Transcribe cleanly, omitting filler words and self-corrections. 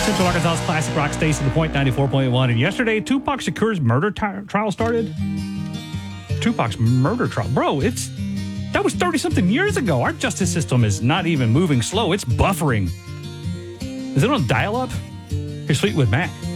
Central Arkansas's classic rock station, The Point 94.1. And yesterday, Tupac Shakur's murder trial started. Tupac's murder trial. Bro, that was 30-something years ago. Our justice system is not even moving slow. It's buffering. Is it on dial-up? Here's Fleetwood Mac.